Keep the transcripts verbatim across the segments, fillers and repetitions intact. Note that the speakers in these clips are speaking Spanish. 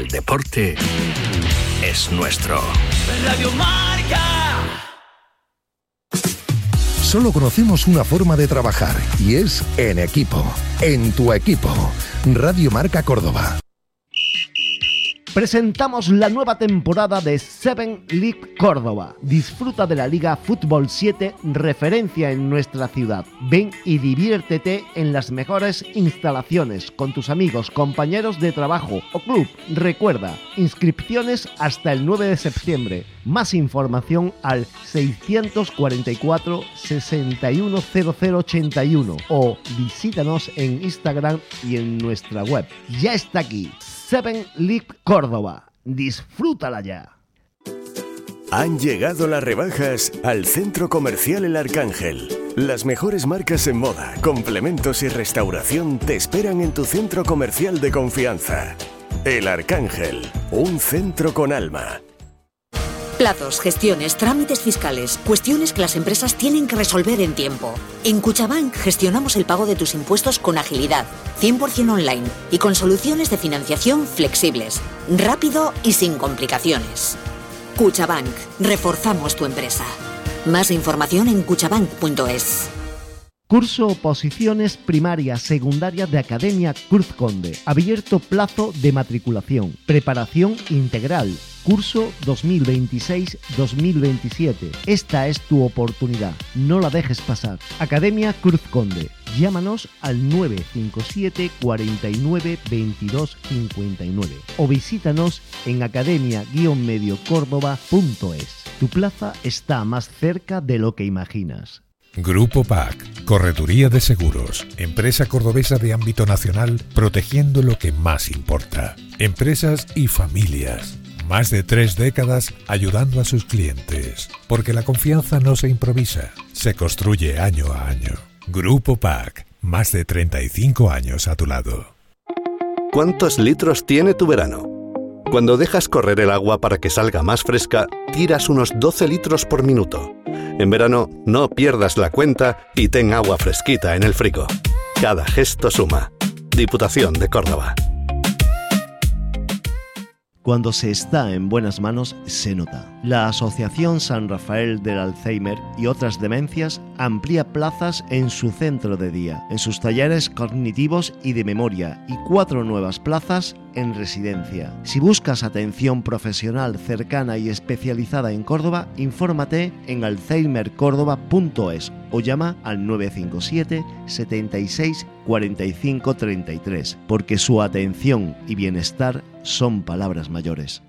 El deporte es nuestro. Radio Marca. Solo conocemos una forma de trabajar y es en equipo. En tu equipo. Radio Marca Córdoba. Presentamos la nueva temporada de Seven League Córdoba. Disfruta de la Liga Fútbol siete, referencia en nuestra ciudad. Ven y diviértete en las mejores instalaciones con tus amigos, compañeros de trabajo o club. Recuerda, inscripciones hasta el nueve de septiembre. Más información al seiscientos cuarenta y cuatro, sesenta y uno, cero cero ochenta y uno o visítanos en Instagram y en nuestra web. Ya está aquí. Seven League Córdoba. Disfrútala ya. Han llegado las rebajas al Centro Comercial El Arcángel. Las mejores marcas en moda, complementos y restauración te esperan en tu centro comercial de confianza. El Arcángel, un centro con alma. Plazos, gestiones, trámites fiscales, cuestiones que las empresas tienen que resolver en tiempo. En Cuchabank gestionamos el pago de tus impuestos con agilidad, cien por ciento online y con soluciones de financiación flexibles, rápido y sin complicaciones. Cuchabank, reforzamos tu empresa. Más información en cuchabank punto es. Curso Oposiciones Primaria Secundaria de Academia Cruz Conde. Abierto plazo de matriculación. Preparación integral. Curso dos mil veintiséis dos mil veintisiete. Esta es tu oportunidad. No la dejes pasar. Academia Cruz Conde. Llámanos al nueve cinco siete, cuarenta y nueve, veintidós cincuenta y nueve o visítanos en academia guion medio córdoba punto es. Tu plaza está más cerca de lo que imaginas. Grupo P A C, Correduría de Seguros, empresa cordobesa de ámbito nacional, protegiendo lo que más importa. Empresas y familias. Más de tres décadas ayudando a sus clientes. Porque la confianza no se improvisa, se construye año a año. Grupo P A C, más de treinta y cinco años a tu lado. ¿Cuántos litros tiene tu verano? Cuando dejas correr el agua para que salga más fresca, tiras unos doce litros por minuto. En verano, no pierdas la cuenta y ten agua fresquita en el frigo. Cada gesto suma. Diputación de Córdoba. Cuando se está en buenas manos, se nota. La Asociación San Rafael del Alzheimer y otras demencias amplía plazas en su centro de día, en sus talleres cognitivos y de memoria, y cuatro nuevas plazas en residencia. Si buscas atención profesional cercana y especializada en Córdoba, infórmate en alzheimer córdoba punto es o llama al nueve cinco siete, setenta y seis, cuarenta y cinco, treinta y tres, porque su atención y bienestar son palabras mayores.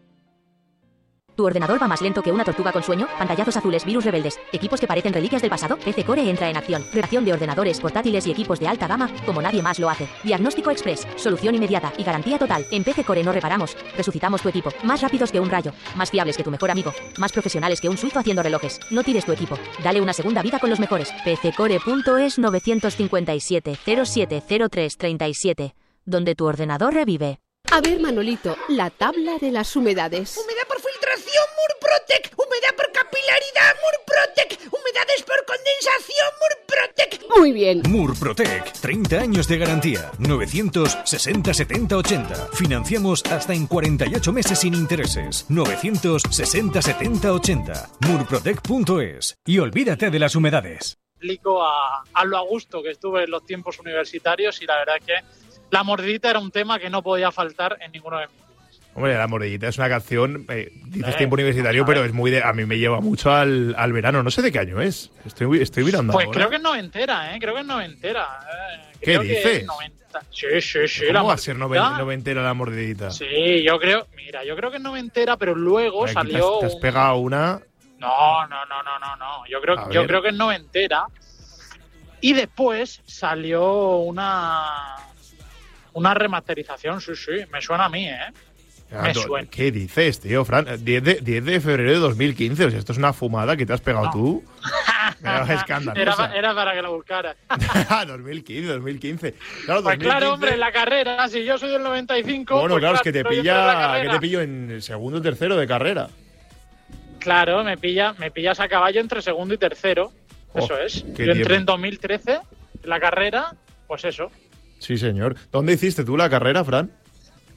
¿Tu ordenador va más lento que una tortuga con sueño? Pantallazos azules, virus rebeldes, equipos que parecen reliquias del pasado. P C Core entra en acción. Reparación de ordenadores, portátiles y equipos de alta gama como nadie más lo hace. Diagnóstico express, solución inmediata y garantía total. En P C Core no reparamos, resucitamos tu equipo. Más rápidos que un rayo, más fiables que tu mejor amigo, más profesionales que un suizo haciendo relojes. No tires tu equipo, dale una segunda vida con los mejores. P C core punto es nueve cinco siete, cero siete cero tres, treinta y siete, donde tu ordenador revive. A ver, Manolito, la tabla de las humedades. Humedad por filtración, Murprotec. Humedad por capilaridad, Murprotec. Humedades por condensación, Murprotec. Muy bien. Murprotec, treinta años de garantía. novecientos sesenta, setenta, ochenta. Financiamos hasta en cuarenta y ocho meses sin intereses. novecientos sesenta, setenta, ochenta. Murprotec punto es. Y olvídate de las humedades. Explico a, a lo a gusto que estuve en los tiempos universitarios y la verdad que la mordidita era un tema que no podía faltar en ninguno de mis vídeos. Hombre, La Mordidita es una canción, eh, dices eh, tiempo universitario, pero es muy de, a mí me lleva mucho al, al verano. No sé de qué año es. Estoy, estoy mirando Pues ahora. creo que es noventera, ¿eh? Creo que es noventera. Eh, ¿Qué dices? Sí, sí, sí. ¿Cómo va a ser noven, noventera La Mordidita? Sí, yo creo, mira, yo creo que es noventera, pero luego Aquí salió... Te has, te has pegado una... No, no, no, no, no, no. Yo creo, yo creo que es noventera. Y después salió una... Una remasterización, sí, sí, me suena a mí, ¿eh? Me suena. ¿Qué dices, tío, Fran? diez de febrero de dos mil quince, o sea, esto es una fumada que te has pegado no. tú. Era escandalosa. Era, era para que lo buscara. dos mil quince, dos mil quince. Claro, pues dos mil quince. Claro, hombre, en la carrera, si yo soy del noventa y cinco... Bueno, pues claro, claro, es que te pilla, que te pillo en el segundo o tercero de carrera. Claro, me pilla, me pillas a caballo entre segundo y tercero, oh, eso es. Yo entré tiempo. En dos mil trece, en la carrera, pues eso. Sí, señor. ¿Dónde hiciste tú la carrera, Fran?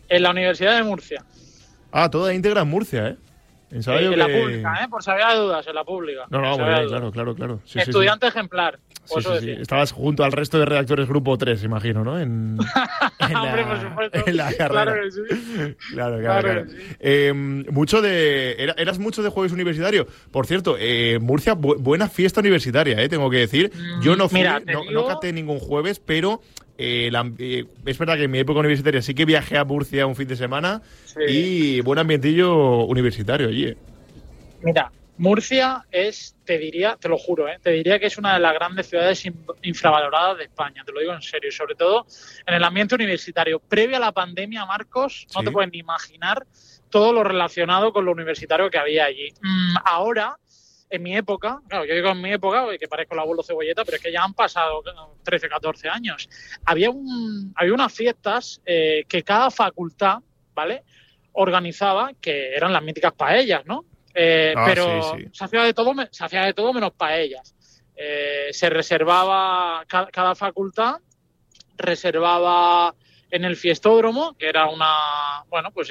En la Universidad de Murcia. Ah, toda íntegra en Murcia, ¿eh? En, eh, en que... la pública, ¿eh? Por si había dudas, en la pública. No, no, bueno, claro, claro, claro. Sí, Estudiante sí, sí. ejemplar. Sí, sí, sí. Estabas junto al resto de redactores grupo tres, imagino, ¿no? En, en la, Hombre, por supuesto. En la carrera. Claro que sí. Claro, claro, claro. claro. Que sí. Eh, mucho de, era, eras mucho de jueves universitario. Por cierto, eh, Murcia, bu buena fiesta universitaria, ¿eh? Tengo que decir. Yo no fui, Mira, no, digo... no caté ningún jueves, pero... Eh, la, eh, es verdad que en mi época universitaria sí que viajé a Murcia un fin de semana sí. y buen ambientillo universitario allí. ¿eh? Mira, Murcia es, te diría, te lo juro, ¿eh? te diría que es una de las grandes ciudades infravaloradas de España, te lo digo en serio, y sobre todo en el ambiente universitario. Previo a la pandemia, Marcos, no sí. te puedes ni imaginar todo lo relacionado con lo universitario que había allí. Mm, ahora... En mi época, claro, yo digo en mi época, que parezco el abuelo Cebolleta, pero es que ya han pasado trece, catorce años. Había un, había unas fiestas eh, que cada facultad, ¿vale?, organizaba, que eran las míticas paellas, ¿no? Eh, ah, pero sí, sí. Se hacía de todo, se hacía de todo menos paellas. Eh, se reservaba, cada, cada facultad reservaba en el fiestódromo, que era una, bueno, pues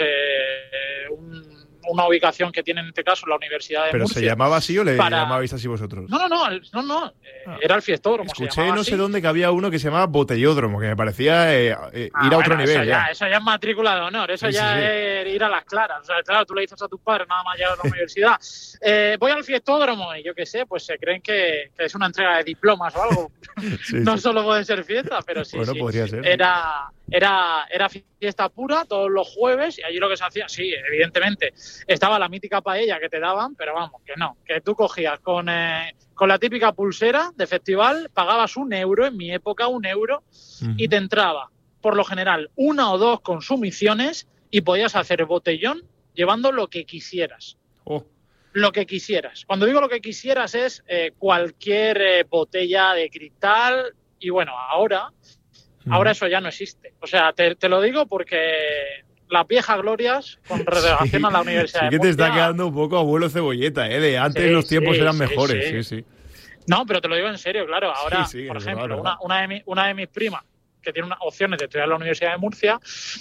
eh, un una ubicación que tiene en este caso la Universidad de ¿Pero Murcia. se llamaba así o le para... llamabais así vosotros? No, no, no, no, no eh, ah. era el fiestódromo. Escuché no sé así. dónde que había uno que se llamaba botellódromo, que me parecía eh, eh, ah, ir a bueno, otro nivel. Eso ya, ya. eso ya es matrícula de honor, eso sí, ya sí, sí. es ir a las claras. O sea, claro, tú le dices a tus padres nada más llegar a la universidad, eh, voy al fiestódromo y yo qué sé, pues se creen que, que es una entrega de diplomas o algo. sí, no sí. solo puede ser fiesta, pero sí, bueno, sí. podría ser. Era... Era, era fiesta pura todos los jueves y allí lo que se hacía, sí, evidentemente, estaba la mítica paella que te daban, pero vamos, que no, que tú cogías con, eh, con la típica pulsera de festival, pagabas un euro, en mi época un euro, uh-huh. y te entraba, por lo general, una o dos consumiciones y podías hacer botellón llevando lo que quisieras. Oh. Lo que quisieras. Cuando digo lo que quisieras es eh, cualquier eh, botella de cristal y bueno, ahora... Ahora eso ya no existe. O sea, te, te lo digo porque las viejas glorias con relación sí, a la Universidad sí de que Murcia... te está quedando un poco abuelo Cebolleta, ¿eh? De antes sí, los tiempos sí, eran sí, mejores, sí. sí, sí. No, pero te lo digo en serio, claro. Ahora, sí, sí, por es ejemplo, verdad, una, una, de mi, una de mis primas que tiene unas opciones de estudiar en la Universidad de Murcia,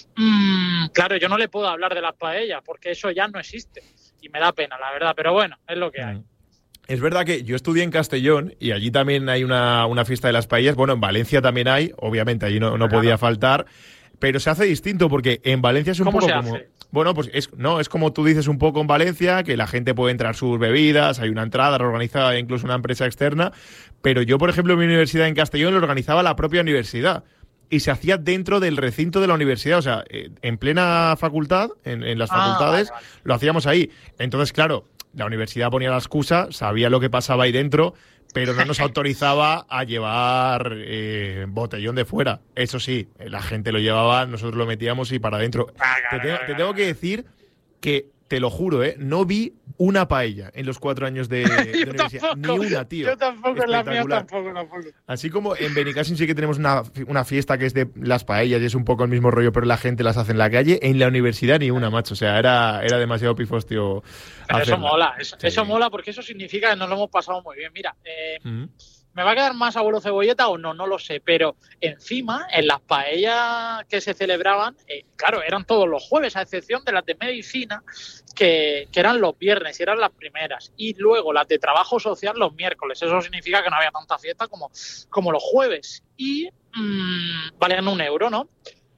mmm, claro, yo no le puedo hablar de las paellas porque eso ya no existe. Y me da pena, la verdad. Pero bueno, es lo que hay. Es verdad que yo estudié en Castellón y allí también hay una, una fiesta de las paellas. Bueno, en Valencia también hay, obviamente allí no, no claro. podía faltar, pero se hace distinto porque en Valencia es un ¿Cómo poco se como... hace? Bueno, pues es, no, es como tú dices un poco en Valencia, que la gente puede entrar sus bebidas, hay una entrada organizada incluso una empresa externa, pero yo, por ejemplo, en mi universidad en Castellón lo organizaba la propia universidad. Y se hacía dentro del recinto de la universidad, o sea, en plena facultad, en, en las facultades, ah, vale, vale. lo hacíamos ahí. Entonces, claro, la universidad ponía la excusa, sabía lo que pasaba ahí dentro, pero no nos autorizaba a llevar eh, botellón de fuera. Eso sí, la gente lo llevaba, nosotros lo metíamos y para adentro. Te tengo, te tengo que decir que, te lo juro, ¿eh? No vi una paella en los cuatro años de, de universidad. Tampoco, ni una, tío. Yo tampoco, en la mía tampoco, tampoco. Así como en Benicàssim sí que tenemos una, una fiesta que es de las paellas y es un poco el mismo rollo, pero la gente las hace en la calle. En la universidad ni una, macho. O sea, era, era demasiado pifostio. Pero eso mola, eso, sí. eso mola porque eso significa que nos lo hemos pasado muy bien. Mira, eh, mm. ¿me va a quedar más abuelo Cebolleta o no? No lo sé, pero encima, en las paellas que se celebraban, eh, claro, eran todos los jueves, a excepción de las de medicina, que, que eran los viernes y eran las primeras. Y luego las de trabajo social los miércoles. Eso significa que no había tanta fiesta como, como los jueves. Y mmm, valían un euro, ¿no?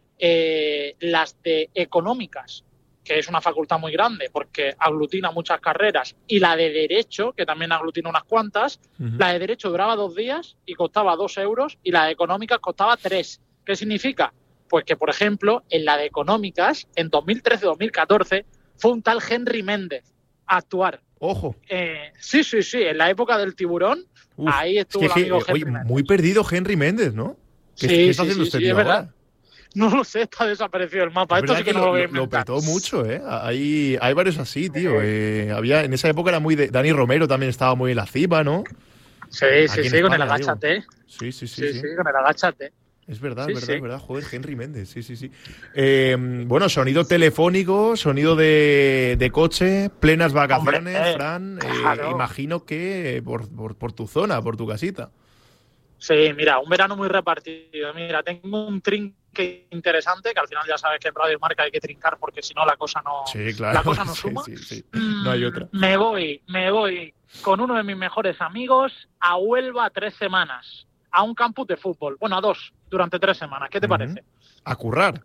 Eh, las de económicas, que es una facultad muy grande porque aglutina muchas carreras, y la de Derecho, que también aglutina unas cuantas, uh-huh. la de Derecho duraba dos días y costaba dos euros, y la de Económicas costaba tres. ¿Qué significa? Pues que, por ejemplo, en la de Económicas, en dos mil trece dos mil catorce, fue un tal Henry Méndez a actuar. ¡Ojo! Eh, sí, sí, sí, en la época del tiburón, Uf, ahí estuvo es que, el amigo eh, Henry oye, Méndez. Muy perdido Henry Méndez, ¿no? ¿Qué, sí, ¿qué está sí, haciendo sí, usted sí, es ahora? verdad. No lo sé, está desaparecido el mapa. Esto sí que, que no lo, lo, lo petó mucho, ¿eh? Hay, hay varios así, tío. Eh, había, en esa época era muy de... Dani Romero también estaba muy en la cima, ¿no? Sí, sí, sí, España, con el agáchate. Sí, sí, sí, sí, sí. sí, con el agáchate. Es verdad, sí, es verdad, sí. es verdad. Joder, Henry Méndez, sí, sí, sí. Eh, bueno, sonido telefónico, sonido de, de coche, plenas vacaciones, Hombre, eh, Fran. Eh, claro. Imagino que por, por, por tu zona, por tu casita. Sí, mira, un verano muy repartido. Mira, tengo un trinque interesante, que al final ya sabes que en Radio Marca hay que trincar porque si no la cosa no, sí, claro. la cosa no sí, suma. Sí, sí. No hay otra. Me voy, me voy con uno de mis mejores amigos a Huelva tres semanas, a un campus de fútbol. Bueno, a dos, durante tres semanas. ¿Qué te uh-huh. parece? ¿A currar?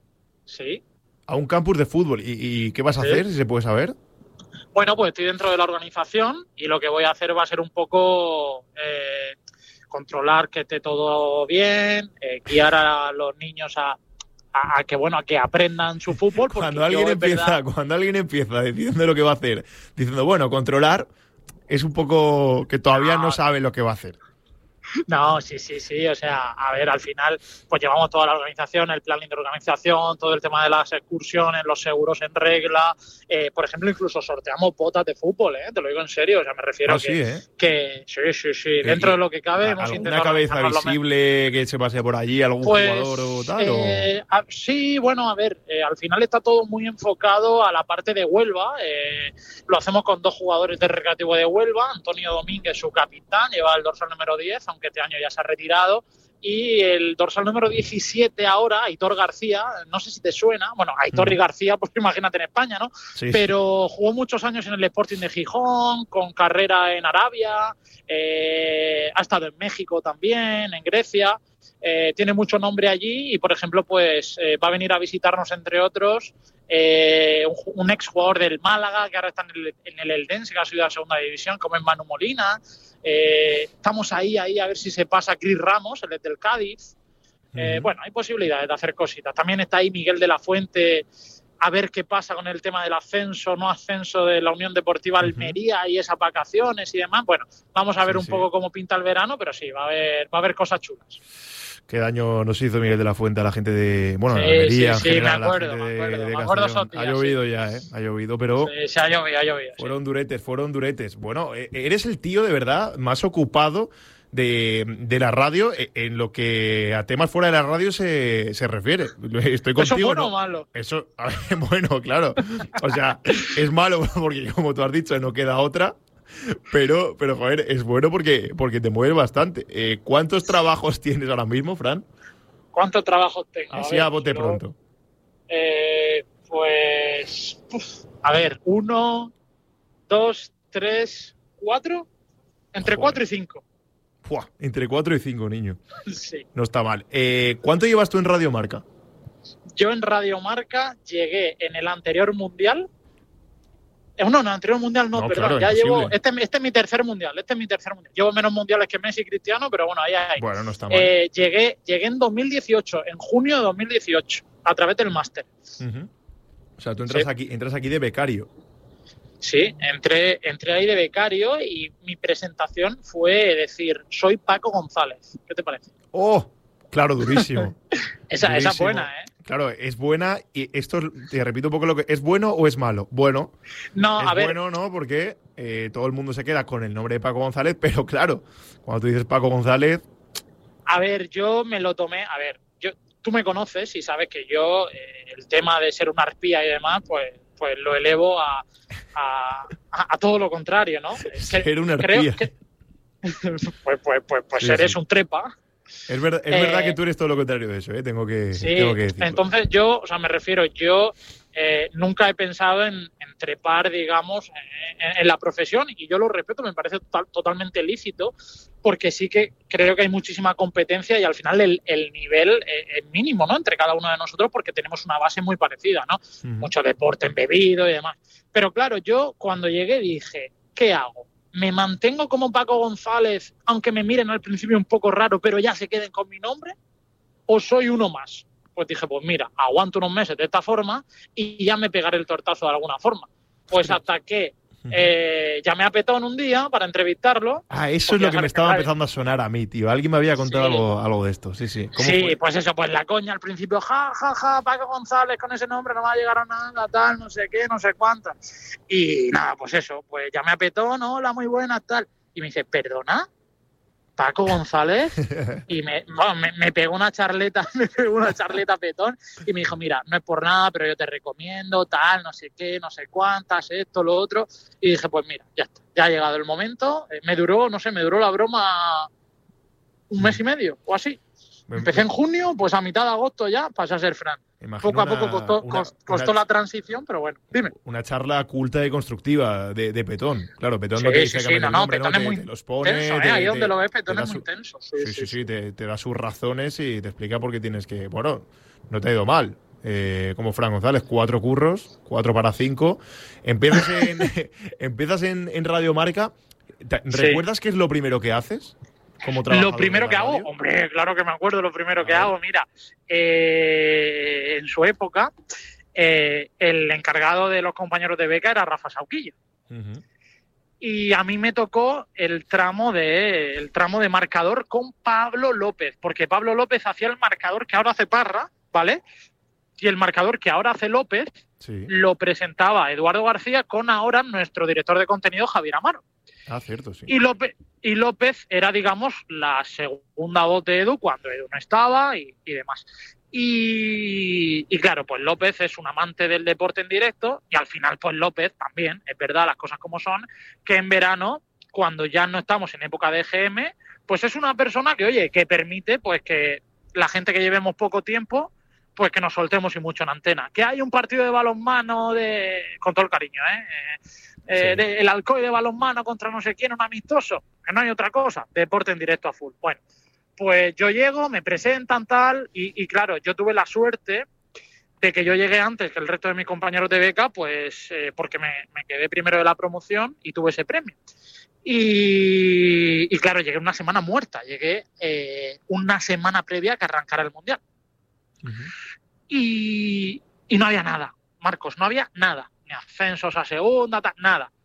Sí. A un campus de fútbol. ¿Y, y qué vas a sí. hacer, si se puede saber? Bueno, pues estoy dentro de la organización y lo que voy a hacer va a ser un poco eh, controlar que esté todo bien, eh, guiar a los niños a, a, a que bueno a que aprendan su fútbol. Cuando alguien yo, empieza, verdad, cuando alguien empieza diciendo lo que va a hacer, diciendo bueno, controlar, es un poco que todavía no, no sabe lo que va a hacer. No, sí, sí, sí, o sea, a ver, al final pues llevamos toda la organización, el planning de organización, todo el tema de las excursiones, los seguros en regla, eh, por ejemplo, incluso sorteamos botas de fútbol, ¿eh? Te lo digo en serio, o sea, me refiero ah, que, sí, ¿eh? que sí, sí, sí, dentro de lo que cabe hemos intentado... ¿Una cabeza visible que se pase por allí, algún pues, jugador o tal? Eh, o... a, sí, bueno, a ver, eh, al final está todo muy enfocado a la parte de Huelva, eh, lo hacemos con dos jugadores del Recreativo de Huelva, Antonio Domínguez, su capitán, lleva el dorsal número diez, aunque este año ya se ha retirado, y el dorsal número diecisiete ahora, Aitor García, no sé si te suena, bueno, Aitor mm. y García, pues imagínate en España, ¿no? Sí. Pero jugó muchos años en el Sporting de Gijón, con carrera en Arabia, eh, ha estado en México también, en Grecia, eh, tiene mucho nombre allí y, por ejemplo, pues eh, va a venir a visitarnos, entre otros, eh, un, un ex jugador del Málaga, que ahora está en el, en el Eldense, que ha subido a la segunda división, como es Manu Molina. Eh, estamos ahí, ahí a ver si se pasa Cris Ramos, el del Cádiz. Eh, uh-huh. Bueno, hay posibilidades de hacer cositas. También está ahí Miguel de la Fuente, a ver qué pasa con el tema del ascenso, no ascenso de la Unión Deportiva Almería uh-huh. y esas vacaciones y demás. Bueno, vamos a ver sí, un sí. poco cómo pinta el verano, pero sí, va a haber, va a haber cosas chulas. Qué daño nos hizo Miguel de la Fuente a la gente de... Bueno, sí, de Almería, sí, en sí, general, me acuerdo, la gente me acuerdo, de, de me acuerdo esos días, ha llovido sí. ya, ¿eh? Ha llovido, pero... Sí, se ha llovido, ha llovido. Fueron sí. duretes, fueron duretes. Bueno, eres el tío, de verdad, más ocupado de, de la radio en lo que a temas fuera de la radio se, se refiere. Estoy contigo. ¿Eso es bueno ¿no? o malo? Eso, a ver, bueno, claro. O sea, es malo porque, como tú has dicho, no queda otra. Pero, pero joder, es bueno porque, porque te mueves bastante. Eh, ¿Cuántos trabajos tienes ahora mismo, Fran? ¿Cuántos trabajos tengo? Así a, ver, a bote yo, pronto. Eh, pues, uf, a ver, uno, dos, tres, cuatro. Entre Joder. cuatro y cinco. Buah, entre cuatro y cinco, niño. Sí. No está mal. Eh, ¿Cuánto llevas tú en Radio Marca? Yo en Radio Marca llegué en el anterior mundial. Eh, no, en el anterior mundial no, no perdón. Claro, ya llevo. Este, este es mi tercer mundial. Este es mi tercer mundial. Llevo menos mundiales que Messi y Cristiano, pero bueno, ahí hay. Bueno, no está mal. Eh, llegué, llegué en dos mil dieciocho, en junio de dos mil dieciocho, a través del máster. Uh-huh. O sea, tú entras, sí. aquí, entras aquí de becario. Sí, entré, entré ahí de becario y mi presentación fue decir, soy Paco González. ¿Qué te parece? ¡Oh! Claro, durísimo. esa, durísimo. esa es buena, ¿eh? Claro, es buena y esto, te repito un poco lo que... ¿Es bueno o es malo? Bueno. No, es a ver... bueno, ¿no? Porque eh, todo el mundo se queda con el nombre de Paco González, pero claro, cuando tú dices Paco González... A ver, yo me lo tomé... A ver, yo, tú me conoces y sabes que yo, eh, el tema de ser una arpía y demás, pues... pues lo elevo a, a, a, a todo lo contrario, ¿no? Ser una arpía. Que, pues pues, pues, pues sí, eres sí. un trepa. Es, verdad, es eh, verdad que tú eres todo lo contrario de eso, ¿eh? Tengo que, sí, tengo que decirlo. Entonces yo, o sea, me refiero, yo eh, nunca he pensado en, en trepar, digamos, en, en la profesión, y yo lo respeto, me parece total, totalmente lícito, porque sí que creo que hay muchísima competencia y al final el, el nivel eh, es mínimo, ¿no? Entre cada uno de nosotros, porque tenemos una base muy parecida, ¿no? Uh-huh. Mucho deporte embebido y demás. Pero claro, yo cuando llegué dije, ¿qué hago? ¿Me mantengo como Paco González, aunque me miren al principio un poco raro, pero ya se queden con mi nombre? ¿O soy uno más? Pues dije, pues mira, aguanto unos meses de esta forma y ya me pegaré el tortazo de alguna forma. Pues hasta que eh, llamé a Petón un día para entrevistarlo. Ah, eso es lo que me estaba empezando a sonar a mí, tío. Alguien me había contado sí. algo, algo de esto, sí, sí. ¿Cómo sí, fue? Pues eso, pues la coña al principio, ja, ja, ja, Paco González con ese nombre no va a llegar a nada, tal, no sé qué, no sé cuántas. Y nada, pues eso, pues llamé a Petón, hola, muy buenas, tal. Y me dice, ¿perdona? Paco González, y me, bueno, me, me pegó una charleta, me pegó una charleta Petón, y me dijo, mira, no es por nada, pero yo te recomiendo, tal, no sé qué, no sé cuántas, esto, lo otro, y dije, pues mira, ya está, ya ha llegado el momento, me duró, no sé, me duró la broma un mes y medio o así. Empecé en junio, pues a mitad de agosto ya pasé a ser Fran. Imagino poco a poco una, costó, una, costó una, la transición, pero bueno, dime. Una charla culta y constructiva de, de Petón. Claro, Petón sí, no te dice sí, que sí, no, el no, nombre, Petón ¿no? es muy te, te los pone, intenso, ¿eh? te, Ahí te, donde lo ves, Petón es muy su, intenso. Sí, sí, sí, sí, sí te, te da sus razones y te explica por qué tienes que... Bueno, no te ha ido mal. Eh, como Fran González, cuatro curros, cuatro para cinco. Empiezas en, empiezas en, en Radio Marca. ¿Recuerdas sí. qué es lo primero que haces? Lo primero que hago, hombre, claro que me acuerdo lo primero que hago. Mira, eh, en su época, eh, el encargado de los compañeros de beca era Rafa Sauquillo. Uh-huh. Y a mí me tocó el tramo de el tramo de marcador con Pablo López, porque Pablo López hacía el marcador que ahora hace Parra, ¿vale? Y el marcador que ahora hace López sí. lo presentaba Eduardo García con ahora nuestro director de contenido, Javier Amaro. Ah, cierto, sí. Y López, y López era, digamos, la segunda voz de Edu cuando Edu no estaba y, y demás. Y, y claro, pues López es un amante del deporte en directo y al final, pues López también, es verdad, las cosas como son, que en verano, cuando ya no estamos en época de E G M, pues es una persona que, oye, que permite pues que la gente que llevemos poco tiempo, pues que nos soltemos y mucho en antena. Que hay un partido de balonmano de... con todo el cariño, ¿eh? eh Eh, sí. de, el Alcoy de balonmano contra no sé quién, un amistoso, que no hay otra cosa, deporte en directo a full. Bueno, pues yo llego, me presentan tal, y, y claro, yo tuve la suerte de que yo llegué antes que el resto de mis compañeros de beca, pues eh, porque me, me quedé primero de la promoción y tuve ese premio. Y, y claro, llegué una semana muerta, llegué eh, una semana previa a que arrancara el Mundial. Uh-huh. y, y no había nada, Marcos, no había nada. Ascensos a segunda, ta, nada.